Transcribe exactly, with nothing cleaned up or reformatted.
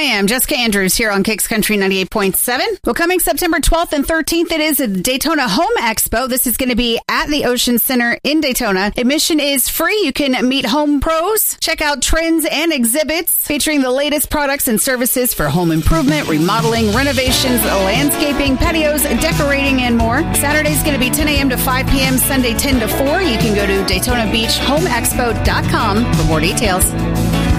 a.m. Jessica Andrews here on Kicks Country ninety-eight point seven. Well, coming September twelfth and thirteenth, it is the Daytona Home Expo. This is going to be at the Ocean Center in Daytona. Admission is free. You can meet home pros, check out trends and exhibits featuring the latest products and services for home improvement, remodeling, renovations, landscaping, patios, decorating, and more. Saturday's going to be ten a.m. to five p.m., Sunday ten to four. You can go to Daytona Beach Home Expo dot com for more details.